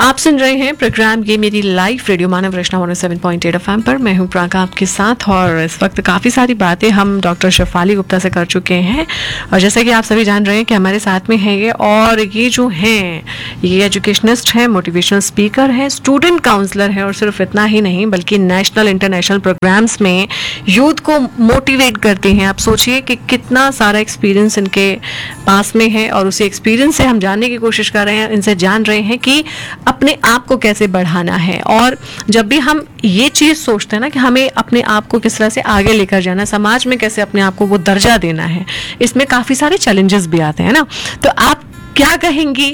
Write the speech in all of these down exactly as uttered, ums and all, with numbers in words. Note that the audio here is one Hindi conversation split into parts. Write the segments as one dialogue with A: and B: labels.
A: आप सुन रहे हैं प्रोग्राम ये मेरी लाइफ रेडियो मानव रचना one O seven point eight FM पर। मैं हूं प्राका आपके साथ और इस वक्त काफ़ी सारी बातें हम डॉक्टर शेफाली गुप्ता से कर चुके हैं। और जैसा कि आप सभी जान रहे हैं कि हमारे साथ में है ये, और ये जो हैं ये एजुकेशनिस्ट हैं, मोटिवेशनल स्पीकर हैं, स्टूडेंट काउंसलर हैं, और सिर्फ इतना ही नहीं बल्कि नेशनल इंटरनेशनल प्रोग्राम्स में यूथ को मोटिवेट करते हैं। आप सोचिए कि कितना सारा एक्सपीरियंस इनके पास में है, और उसी एक्सपीरियंस से हम जानने की कोशिश कर रहे हैं, इनसे जान रहे हैं कि अपने आप को कैसे बढ़ाना है। और जब भी हम ये चीज़ सोचते हैं ना कि हमें अपने आप को किस तरह से आगे लेकर जाना, समाज में कैसे अपने आप को वो दर्जा देना है, इसमें काफ़ी सारे चैलेंजेस भी आते हैं ना। तो आप क्या कहेंगी,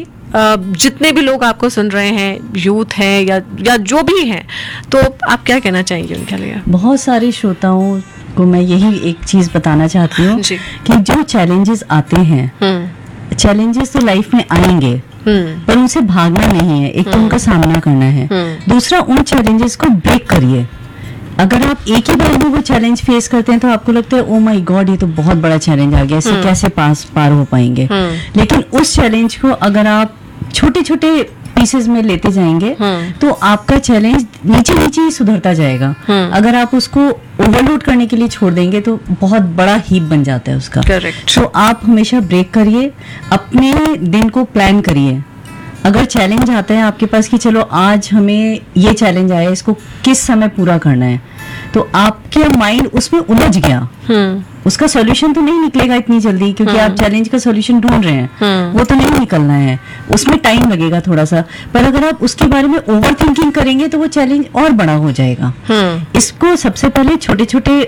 A: जितने भी लोग आपको सुन रहे हैं, यूथ है या या जो भी हैं, तो आप क्या कहना चाहेंगे उनके लिए?
B: बहुत सारे श्रोताओं को मैं यही एक चीज़ बताना चाहती हूँ कि जो चैलेंजेस आते हैं, चैलेंजेस तो लाइफ में आएंगे पर उनसे भागना नहीं है। एक तो उनका सामना करना है, दूसरा उन चैलेंजेस को ब्रेक करिए। अगर आप एक ही बार में वो चैलेंज फेस करते हैं तो आपको लगता है ओ माय गॉड ये तो बहुत बड़ा चैलेंज आ गया, इससे कैसे पास पार हो पाएंगे। लेकिन उस चैलेंज को अगर आप छोटे छोटे पीसेस में लेते जाएंगे तो आपका चैलेंज नीचे नीचे ही सुधरता जाएगा। अगर आप उसको ओवरलोड करने के लिए छोड़ देंगे तो बहुत बड़ा हीप बन जाता है उसका।
A: करेक्ट।
B: तो आप हमेशा ब्रेक करिए, अपने दिन को प्लान करिए। अगर चैलेंज आता है आपके पास कि चलो आज हमें ये चैलेंज आया, इसको किस समय पूरा करना है, तो आपके माइंड उसमें उलझ गया, उसका सॉल्यूशन तो नहीं निकलेगा इतनी जल्दी, क्योंकि आप चैलेंज का सॉल्यूशन ढूंढ रहे हैं, वो तो नहीं निकलना है, उसमें टाइम लगेगा थोड़ा सा। पर अगर आप उसके बारे में ओवर थिंकिंग करेंगे तो वो चैलेंज और बड़ा हो जाएगा। इसको सबसे पहले छोटे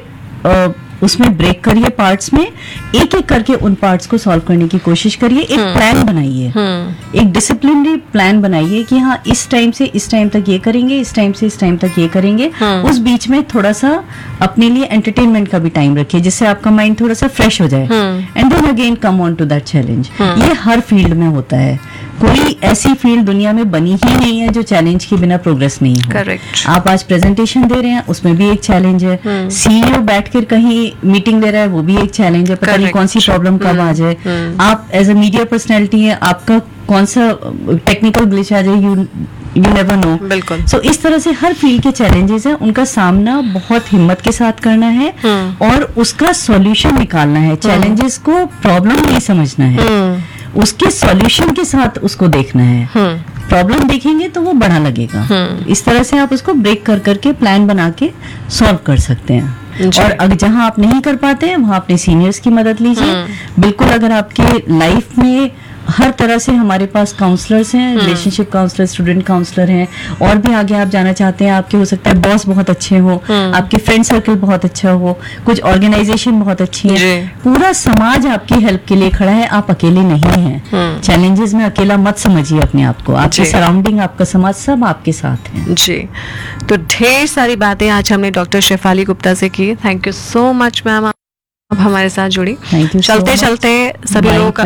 B: छोटे उसमें ब्रेक करिए, पार्ट्स में एक एक करके उन पार्ट्स को सॉल्व करने की कोशिश करिए। एक प्लान बनाइए, एक डिसिप्लिनरी प्लान बनाइए कि हाँ इस टाइम से इस टाइम तक ये करेंगे, इस टाइम से इस टाइम तक ये करेंगे। उस बीच में थोड़ा सा अपने लिए एंटरटेनमेंट का भी टाइम रखिए, जिससे आपका माइंड थोड़ा सा फ्रेश हो जाए। And then again come on to that challenge. ये हर फील्ड में होता है, कोई ऐसी फील्ड दुनिया में बनी ही नहीं है जो चैलेंज के बिना प्रोग्रेस नहीं हो।
A: करेक्ट।
B: आप आज प्रेजेंटेशन दे रहे हैं, उसमें भी एक चैलेंज है। सीईओ बैठकर कहीं मीटिंग दे रहा है, वो भी एक चैलेंज है, पता नहीं कौन सी प्रॉब्लम कब आ जाए। आप एज अ मीडिया पर्सनैलिटी है, आपका कौन सा टेक्निकल ग्लिच आ जाए, यू यू नेवर नो।
A: बिल्कुल।
B: सो इस तरह से हर फील्ड के चैलेंजेस हैं, उनका सामना बहुत हिम्मत के साथ करना है और उसका सॉल्यूशन निकालना है। चैलेंजेस को प्रॉब्लम नहीं समझना है, उसके सॉल्यूशन के साथ उसको देखना है। प्रॉब्लम देखेंगे तो वो बड़ा लगेगा। इस तरह से आप उसको ब्रेक कर करके प्लान बना के सॉल्व कर सकते हैं। और अगर जहां आप नहीं कर पाते हैं वहां अपने सीनियर्स की मदद लीजिए। बिल्कुल, अगर आपके लाइफ में हर तरह से हमारे पास काउंसलर्स हैं, रिलेशनशिप काउंसलर, स्टूडेंट काउंसलर हैं, और भी आगे आप जाना चाहते हैं, आपके हो सकता है बॉस बहुत अच्छे हो, आपके फ्रेंड सर्कल बहुत अच्छा हो, कुछ ऑर्गेनाइजेशन बहुत अच्छी है, पूरा समाज आपकी हेल्प के लिए खड़ा है, आप अकेले नहीं हैं। चैलेंजेस में अकेला मत समझिए अपने आप को, आपके सराउंडिंग, आपका समाज सब आपके साथ है।
A: जी, तो ढेर सारी बातें आज हमने डॉक्टर शेफाली गुप्ता से की। Thank you so much ma'am, अब हमारे साथ जुड़ी। चलते so चलते सभी लोगों का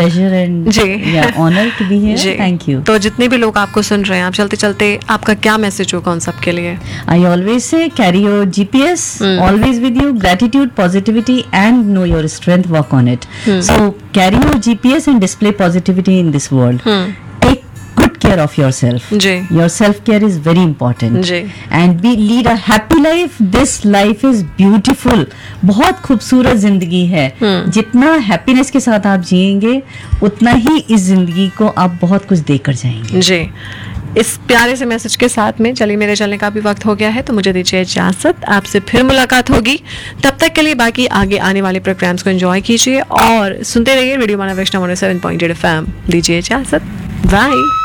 B: जी honour to be here. Thank you.
A: तो जितने भी लोग आपको सुन रहे हैं, आप चलते चलते आपका क्या मैसेज होगा उन सब के लिए?
B: I always say carry your GPS always with you, gratitude, positivity and know your strength, work on it. So carry your GPS and display positivity in this world. Care of yourself. Your self care is very important. And be lead a happy life. This life is beautiful. बहुत खूबसूरत जिंदगी है। जितना हैप्पीनेस के साथ आप जिएंगे उतना ही इस जिंदगी को आप बहुत कुछ देकर जाएंगे।
A: जी, इस प्यारे से मैसेज के साथ में चलिए, मेरे चलने का भी वक्त हो गया है, तो मुझे दीजिए इजाजत। आपसे फिर मुलाकात होगी, तब तक के लिए बाकी आगे आने वाले प्रोग्राम्स को एंजॉय कीजिए और सुनते रहिए रेडियो मानव रचना one O seven point eight FM. दीजिए इजाजत, बाय।